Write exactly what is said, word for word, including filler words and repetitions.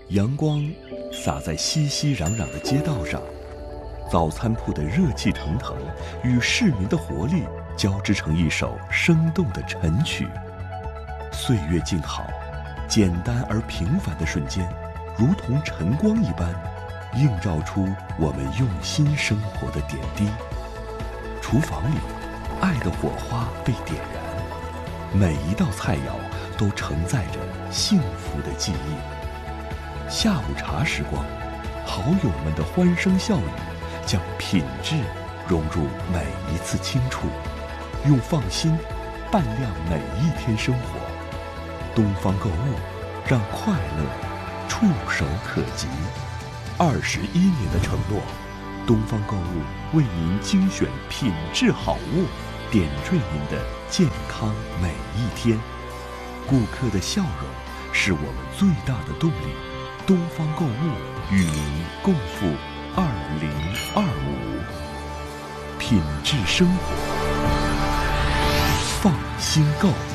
阳光洒在熙熙攘攘的街道上，早餐铺的热气腾腾与市民的活力交织成一首生动的晨曲。岁月静好，简单而平凡的瞬间，如同晨光一般，映照出我们用心生活的点滴。厨房里，爱的火花被点燃，每一道菜肴都承载着幸福的记忆。下午茶时光，好友们的欢声笑语将品质融入每一次轻触，用放心伴亮每一天生活。东方购物，让快乐触手可及。二十一年的承诺，东方购物为您精选品质好物，点缀您的健康每一天。顾客的笑容是我们最大的动力。东方购物与您共赴二零二五，品质生活，放心购。